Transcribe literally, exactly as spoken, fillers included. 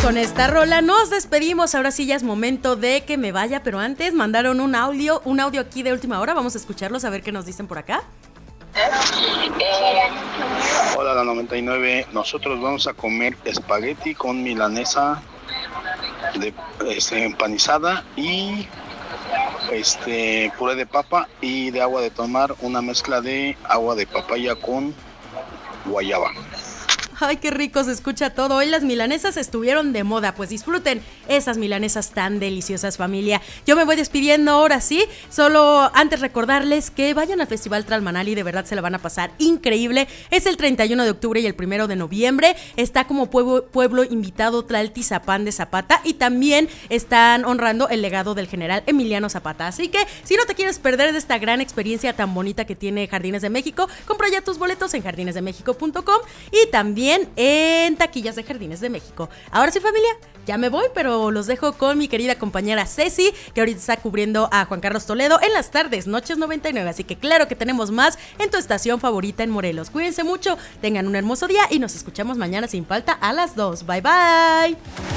con esta rola nos despedimos. Ahora sí ya es momento de que me vaya, pero antes mandaron un audio, un audio aquí de última hora. Vamos a escucharlos a ver qué nos dicen por acá. Hola, la noventa y nueve. Nosotros vamos a comer espagueti con milanesa de, este, empanizada y este puré de papa y de agua de tomar, una mezcla de agua de papaya con guayaba. Ay, qué rico se escucha todo. Hoy las milanesas estuvieron de moda, pues disfruten esas milanesas tan deliciosas, familia. Yo me voy despidiendo ahora sí, solo antes recordarles que vayan al Festival Tralmanali, de verdad se la van a pasar increíble. Es el treinta y uno de octubre y el primero de noviembre. Está como pueblo, pueblo invitado Tlaltizapán de Zapata y también están honrando el legado del general Emiliano Zapata. Así que si no te quieres perder de esta gran experiencia tan bonita que tiene Jardines de México, compra ya tus boletos en jardines de méxico punto com y también en taquillas de Jardines de México. Ahora sí, familia, ya me voy, pero los dejo con mi querida compañera Ceci, que ahorita está cubriendo a Juan Carlos Toledo en las tardes, noches noventa y nueve, así que claro que tenemos más en tu estación favorita en Morelos. Cuídense mucho, tengan un hermoso día y nos escuchamos mañana sin falta a las dos. Bye bye.